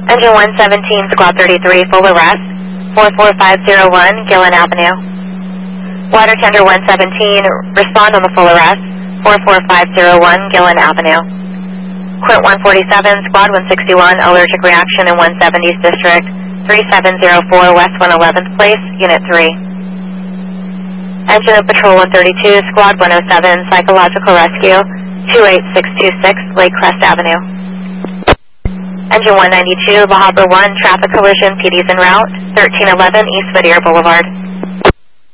Engine 117, Squad 33, full arrest, 44501 Gillen Avenue. Water Tender 117, respond on the full arrest, 44501 Gillen Avenue. Quint 147, Squad 161, allergic reaction in 170th District, 3704 West 111th Place, Unit 3. Engine of Patrol 132, Squad 107, psychological rescue, 28626 Lake Crest Avenue. Engine 192, La Habra 1, traffic collision, PD's en route, 1311 East Whittier Boulevard.